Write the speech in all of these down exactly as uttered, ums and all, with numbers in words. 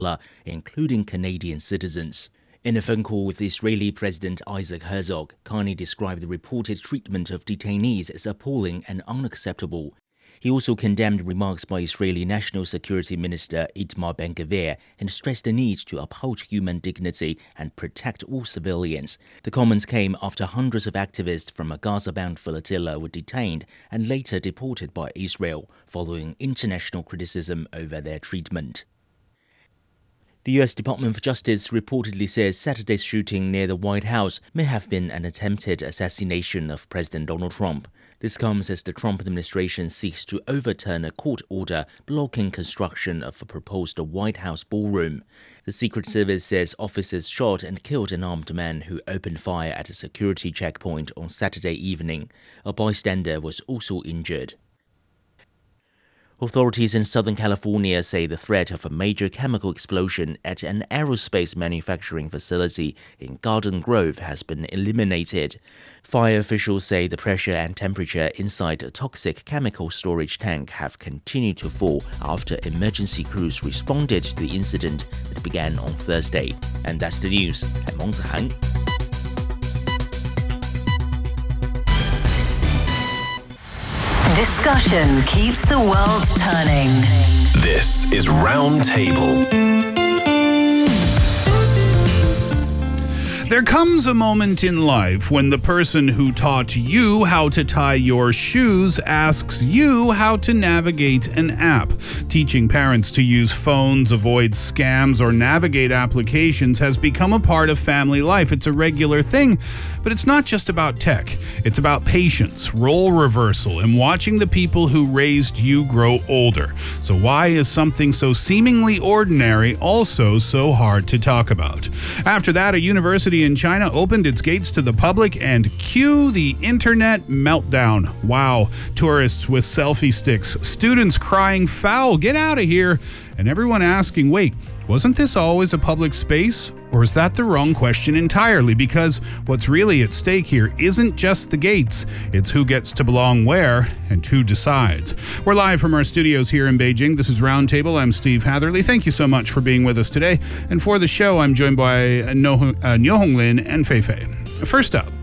including Canadian citizens. In a phone call with Israeli President Isaac Herzog, Carney described the reported treatment of detainees as appalling and unacceptable. He also condemned remarks by Israeli National Security Minister Itamar Ben-Gvir and stressed the need to uphold human dignity and protect all civilians. The comments came after hundreds of activists from a Gaza-bound flotilla were detained and later deported by Israel, following international criticism over their treatment. The U S Department of Justice reportedly says Saturday's shooting near the White House may have been an attempted assassination of President Donald Trump. This comes as the Trump administration seeks to overturn a court order blocking construction of a proposed White House ballroom. The Secret Service says officers shot and killed an armed man who opened fire at a security checkpoint on Saturday evening. A bystander was also injured. Authorities in Southern California say the threat of a major chemical explosion at an aerospace manufacturing facility in Garden Grove has been eliminated. Fire officials say the pressure and temperature inside a toxic chemical storage tank have continued to fall after emergency crews responded to the incident that began on Thursday. And that's the news. I'm Meng Zihan. Discussion keeps the world turning. This is Roundtable. There comes a moment in life when the person who taught you how to tie your shoes asks you how to navigate an app. Teaching parents to use phones, avoid scams, or navigate applications has become a part of family life. It's a regular thing, but it's not just about tech. It's about patience, role reversal, and watching the people who raised you grow older. So why is something so seemingly ordinary also so hard to talk about? After that, a university in China opened its gates to the public, and cue the internet meltdown. Wow. Tourists with selfie sticks, students crying foul, get out of here, and everyone asking, wait, wasn't this always a public space? Or is that the wrong question entirely? Because what's really at stake here isn't just the gates, it's who gets to belong where and who decides. We're live from our studios here in Beijing. This is Roundtable. I'm Steve Hatherley. Thank you so much for being with us today. And for the show, I'm joined by uh, Niu Honglin and Fei Fei. First up,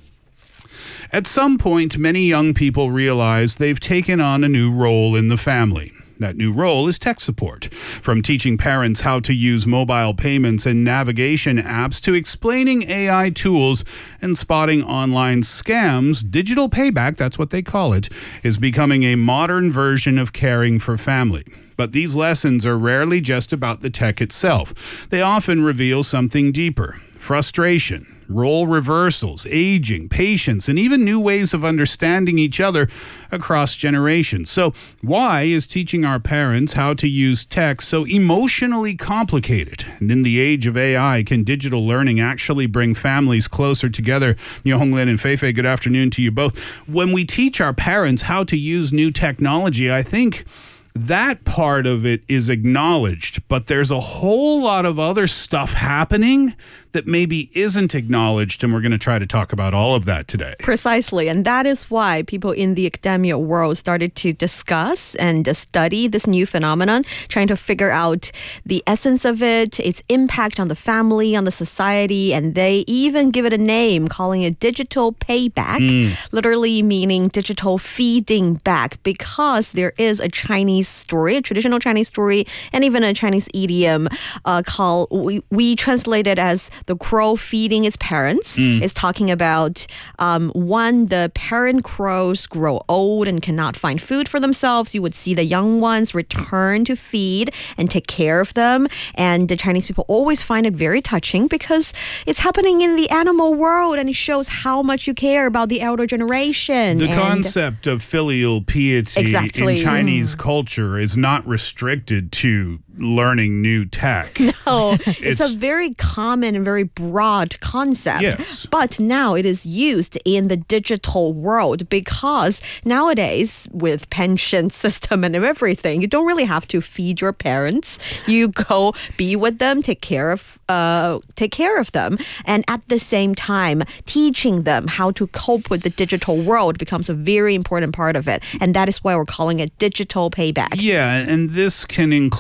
at some point, many young people realize they've taken on a new role in the family. That new role is tech support. From teaching parents how to use mobile payments and navigation apps to explaining A I tools and spotting online scams, digital payback, that's what they call it, is becoming a modern version of caring for family. But these lessons are rarely just about the tech itself. They often reveal something deeper: frustration, role reversals, aging, patience, and even new ways of understanding each other across generations. So why is teaching our parents how to use tech so emotionally complicated? And in the age of A I, can digital learning actually bring families closer together? Niu Honglin and Fei Fei, good afternoon to you both. When we teach our parents how to use new technology, I think that part of it is acknowledged, but there's a whole lot of other stuff happening that maybe isn't acknowledged, and we're going to try to talk about all of that today. Precisely, and that is why people in the academia world started to discuss and study this new phenomenon, trying to figure out the essence of it, its impact on the family, on the society, and they even give it a name, calling it digital payback, mm. literally meaning digital feeding back, because there is a Chinese story, a traditional Chinese story, and even a Chinese idiom uh, called, we, we translate it as the crow feeding its parents. Mm. It's talking about um, when the parent crows grow old and cannot find food for themselves, you would see the young ones return to feed and take care of them. And the Chinese people always find it very touching because it's happening in the animal world, and it shows how much you care about the elder generation. The and concept of filial piety exactly. in Chinese mm. culture is not restricted to learning new tech. No, it's, it's a very common and very broad concept. Yes. But now it is used in the digital world because nowadays with pension system and everything, you don't really have to feed your parents. You go be with them, take care of uh, take care of them. And at the same time, teaching them how to cope with the digital world becomes a very important part of it. And that is why we're calling it digital payback. Yeah, and this can include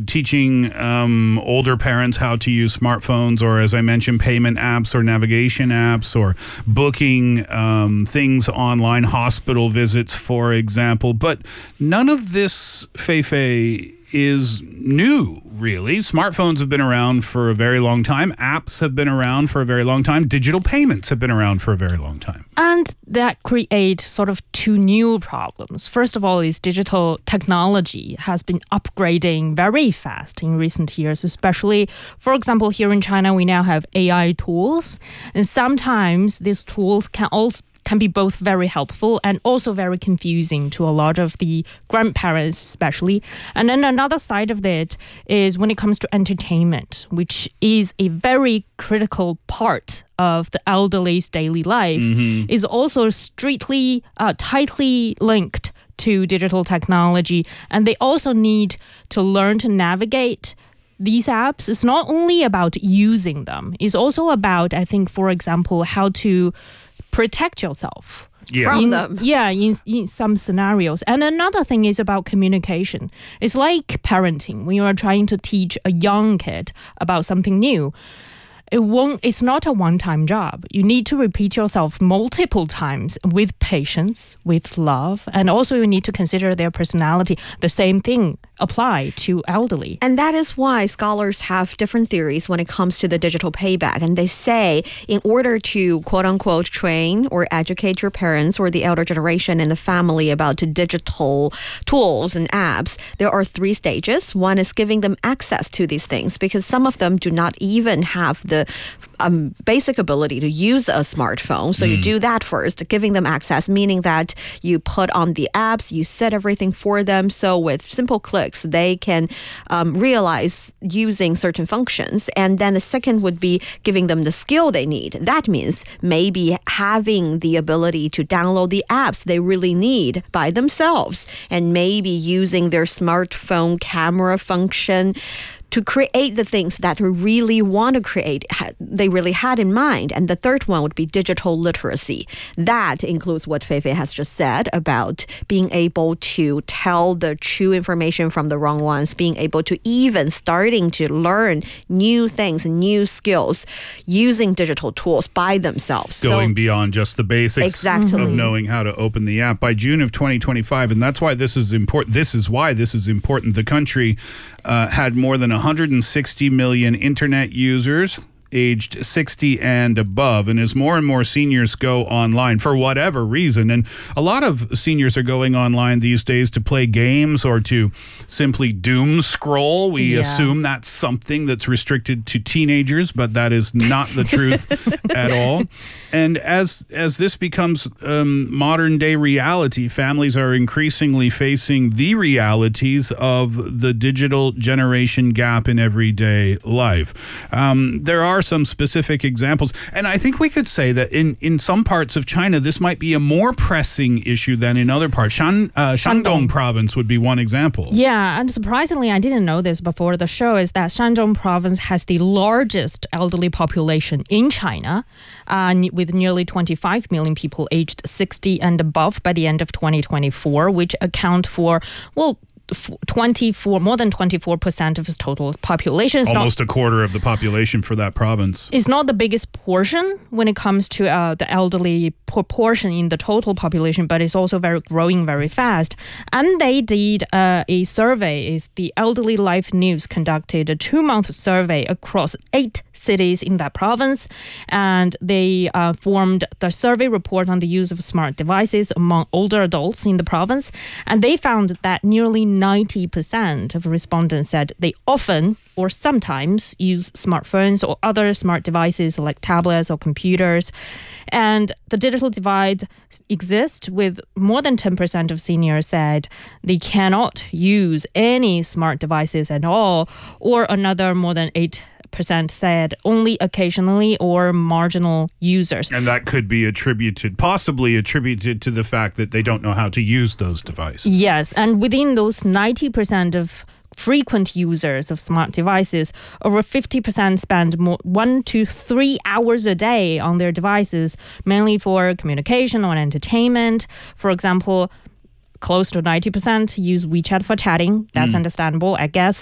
include teaching um, older parents how to use smartphones, or as I mentioned, payment apps or navigation apps, or booking um, things online, hospital visits, for example. But none of this, Feifei, is new, really. Smartphones have been around for a very long time. Apps have been around for a very long time. Digital payments have been around for a very long time. And that create sort of two new problems. First of all, is digital technology has been upgrading very fast in recent years, especially, for example, here in China, we now have A I tools. And sometimes these tools can also can be both very helpful and also very confusing to a lot of the grandparents especially. And then another side of it is when it comes to entertainment, which is a very critical part of the elderly's daily life, mm-hmm. is also strictly, uh, tightly linked to digital technology. And they also need to learn to navigate these apps. It's not only about using them. It's also about, I think, for example, how to protect yourself yeah. from in, them. Yeah, in, in some scenarios. And another thing is about communication. It's like parenting. When you are trying to teach a young kid about something new, it won't, it's not a one-time job. You need to repeat yourself multiple times with patience, with love, and also you need to consider their personality. The same thing apply to elderly. And that is why scholars have different theories when it comes to the digital payback. And they say in order to quote unquote train or educate your parents or the elder generation in the family about digital tools and apps, there are three stages. One is giving them access to these things, because some of them do not even have the Um, basic ability to use a smartphone. So mm. you do that first, giving them access, meaning that you put on the apps, you set everything for them. So with simple clicks, they can um, realize using certain functions. And then the second would be giving them the skill they need. That means maybe having the ability to download the apps they really need by themselves, and maybe using their smartphone camera function to create the things that we really want to create, they really had in mind. And the third one would be digital literacy. That includes what Feifei has just said about being able to tell the true information from the wrong ones, being able to even starting to learn new things, new skills using digital tools by themselves. Going so, beyond just the basics exactly. of knowing how to open the app. By June of twenty twenty-five, and that's why this is important. This is why this is important. The country uh, had more than one hundred sixty million internet users aged sixty and above. And as more and more seniors go online for whatever reason, and a lot of seniors are going online these days to play games or to simply doom scroll. We Yeah. assume that's something that's restricted to teenagers, but that is not the truth at all. And as as this becomes um, modern day reality, families are increasingly facing the realities of the digital generation gap in everyday life. Um, there are some specific examples, and I think we could say that in, in some parts of China, this might be a more pressing issue than in other parts. Shan, uh, Shandong province would be one example. Yeah, and surprisingly, I didn't know this before the show, is that Shandong province has the largest elderly population in China, uh, with nearly twenty-five million people aged sixty and above by the end of twenty twenty-four, which account for, well, twenty-four more than twenty-four percent of its total population. It's Almost not, a quarter of the population for that province. It's not the biggest portion when it comes to uh, the elderly proportion in the total population, but it's also very growing very fast. And they did uh, a survey. Is the Elderly Life News conducted a two-month survey across eight cities in that province, and they uh, formed the survey report on the use of smart devices among older adults in the province. And they found that nearly ninety percent of respondents said they often or sometimes use smartphones or other smart devices like tablets or computers. And the digital divide exists, with more than ten percent of seniors said they cannot use any smart devices at all, or another more than eight percent said only occasionally or marginal users. And that could be attributed, possibly attributed to the fact that they don't know how to use those devices. Yes, and within those ninety percent of frequent users of smart devices, over fifty percent spend more, one to three hours a day on their devices, mainly for communication or entertainment. For example, close to ninety percent use WeChat for chatting. That's mm. understandable, I guess.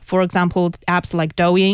For example, apps like Douyin